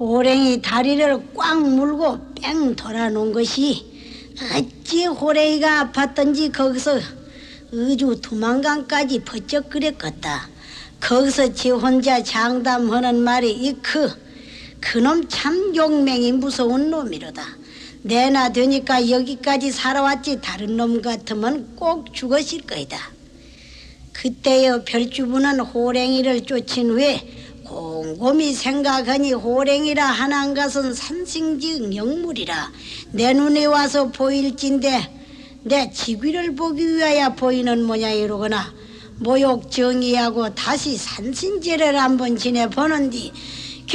호랭이 다리를 꽉 물고 뺑 돌아놓은 것이 어찌 호랭이가 아팠던지 거기서 의주 두만강까지 버쩍 그랬겠다. 거기서 지 혼자 장담하는 말이 그놈 참 용맹이 무서운 놈이로다. 내나 되니까 여기까지 살아왔지 다른 놈 같으면 꼭 죽었을 거이다. 그때여 별주부는 호랭이를 쫓은 후에 곰곰이 생각하니 호랭이라 하는 것은 산승지응 영물이라 내 눈에 와서 보일진데 내 직위를 보기 위하여 보이는 모양이로구나. 모욕 정의하고 다시 산신제를 한번 지내보는디